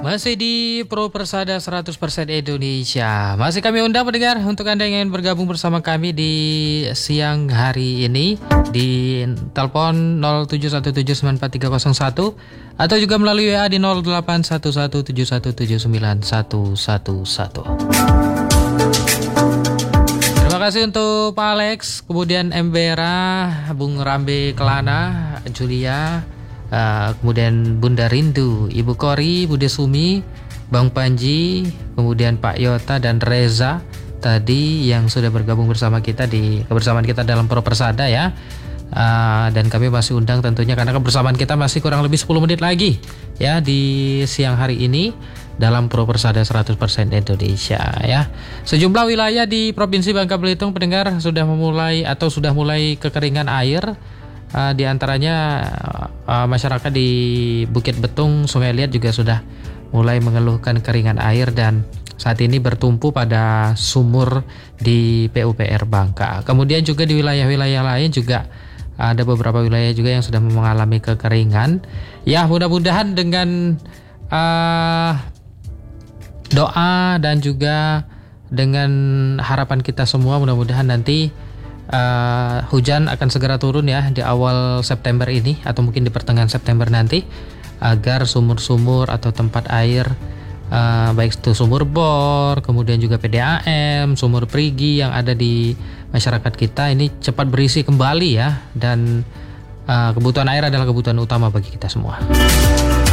Masih di Pro Persada 100% Indonesia. Masih kami undang pendengar untuk Anda yang ingin bergabung bersama kami di siang hari ini di telepon 0717943001 atau juga melalui WA di 081171791111. Terima kasih untuk Pak Alex, kemudian Embera, Bung Rambe Kelana, Julia, kemudian Bunda Rindu, Ibu Kori, Bude Sumi, Bang Panji, kemudian Pak Yota dan Reza tadi yang sudah bergabung bersama kita di kebersamaan kita dalam Pro Persada ya. Dan kami masih undang tentunya karena kebersamaan kita masih kurang lebih 10 menit lagi ya di siang hari ini dalam Pro Persada 100% Indonesia ya. Sejumlah wilayah di Provinsi Bangka Belitung pendengar sudah mulai kekeringan air. Di antaranya masyarakat di Bukit Betung, Sungai Liat juga sudah mulai mengeluhkan keringan air dan saat ini bertumpu pada sumur di PUPR Bangka. Kemudian juga di wilayah-wilayah lain juga ada beberapa wilayah juga yang sudah mengalami kekeringan. Ya, mudah-mudahan dengan doa dan juga dengan harapan kita semua mudah-mudahan nanti hujan akan segera turun ya di awal September ini atau mungkin di pertengahan September nanti agar sumur-sumur atau tempat air baik itu sumur bor, kemudian juga PDAM, sumur perigi yang ada di masyarakat kita ini cepat berisi kembali ya dan kebutuhan air adalah kebutuhan utama bagi kita semua.